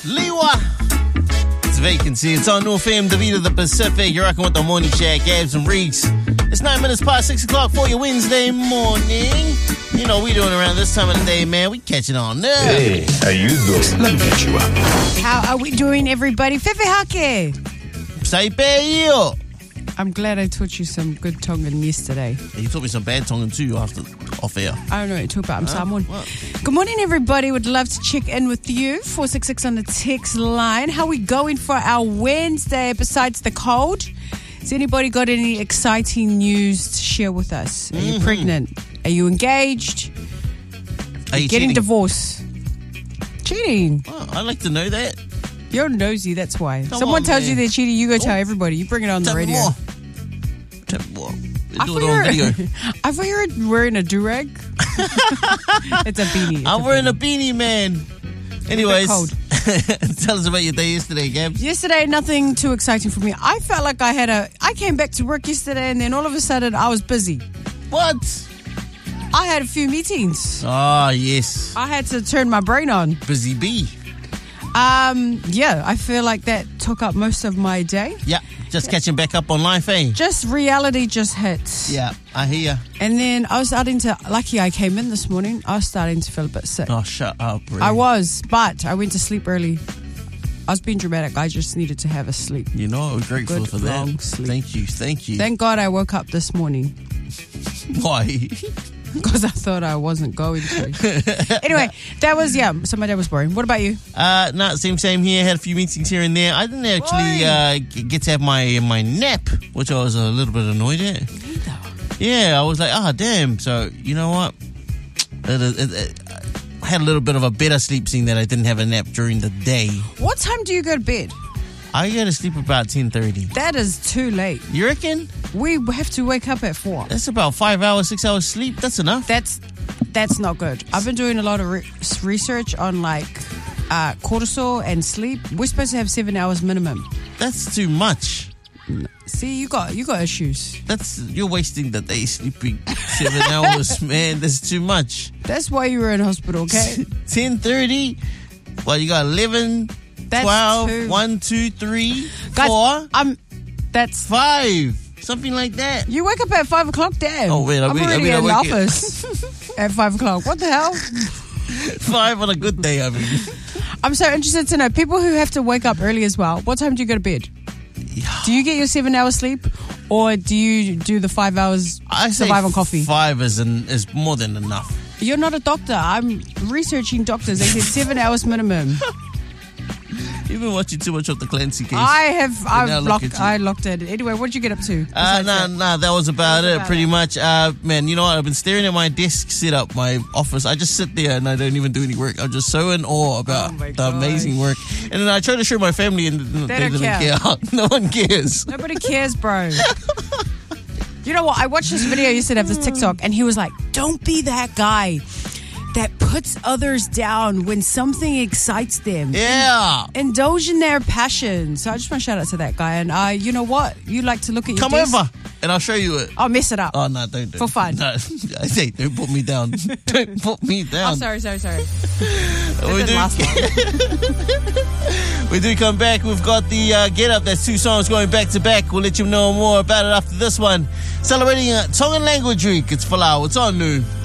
Liwa. It's Vacancy. It's on North FM, Davida the Pacific. You're rocking with the Morning Shack, Gabs and Reeks. It's 9 minutes past 6 o'clock for your Wednesday morning. You know, we doing around this time of the day, man. We catching on up. Hey, how you doing? Let me catch you up. How are we doing, everybody? Fefe hake. Saipe yo. I'm glad I taught you some good Tongan yesterday. You taught me some bad Tongan too off air. I don't know what you talk about. I'm Samoan. Good morning, everybody. Would love to check in with you. 466 on the text line. How we going for our Wednesday besides the cold? Has anybody got any exciting news to share with us? Are you pregnant? Are you engaged? Are you getting cheating? divorced? Cheating. Oh, I'd like to know that. You're nosy, that's why. Come Someone on, tells man. you they're cheating, you go tell everybody. You bring it on the Tell me radio. more. Tell me more. I Do it on video. thought you were wearing a do-rag. It's a beanie. I'm wearing a beanie, man. Anyways, cold. tell us about your day yesterday, Gabs. Yesterday, nothing too exciting for me. I felt like I came back to work yesterday and then all of a sudden I was busy. What? I had a few meetings. Oh, yes. I had to turn my brain on. Busy bee. Yeah, I feel like that took up most of my day. Yeah, just catching back up on life, eh? Just reality just hit. Yeah, I hear ya. And then I was starting to, lucky I came in this morning, I was starting to feel a bit sick. Oh, shut up, bro. I was, but I went to sleep early. I was being dramatic. I just needed to have a sleep. You know, I'm grateful Good for that. long sleep. Thank you. Thank God I woke up this morning Why? because I thought I wasn't going to. Anyway, that was, so my day was boring. What about you? Nah, same here. Had a few meetings here and there. I didn't actually get to have my nap, which I was a little bit annoyed at. Yeah, I was like, damn. So, you know what? I had a little bit of a better sleep seeing that I didn't have a nap during the day. What time do you go to bed? I go to sleep about 10:30. That is too late. You reckon? We have to wake up at 4. That's about 5 hours, 6 hours sleep. That's enough. That's not good. I've been doing a lot of research on cortisol and sleep. We're supposed to have 7 hours minimum. That's too much. See, you got issues. You're wasting the day sleeping 7 hours, man. That's too much. That's why you were in hospital, okay? 10:30. Well, you got 11, That's 12, too- 1, 2, 3, Guys, 4, that's 5. Something like that. you wake up at 5 o'clock, damn. Oh, wait, I'm already in the I wake up- office at 5 o'clock. What the hell? 5 on a good day, I mean. I'm so interested to know people who have to wake up early as well. What time do you go to bed? Do you get your 7 hours sleep, or do you do the 5 hours I say survive on coffee? 5 is more than enough. You're not a doctor. I'm researching doctors. They said 7 hours minimum. You've been watching too much of the Clancy case. I locked it. Anyway, what did you get up to? Nah, that was about That was it, about pretty it. much. Man, you know what? I've been staring at my desk setup, my office. I just sit there and I don't even do any work. I'm just so in awe about Oh my the amazing work. And then I try to show my family and they don't didn't care. care. No one cares. Nobody cares, bro. You know what? I watched this video yesterday of this TikTok, and he was like, don't be that guy that puts others down when something excites them. Yeah. Indulge in their passion. So I just want to shout out to that guy. And you know what? You like to look at your Come desk. over and I'll show you it. I'll mess it up. Oh, no, don't do it. For fun. No, I say, don't put me down. Don't put me down. Oh, sorry. That We didn't last long. We do come back. We've got the Get Up. That's 2 songs going back to back. We'll let you know more about it after this one. Celebrating Tongan Language Week. It's Falau. It's on New.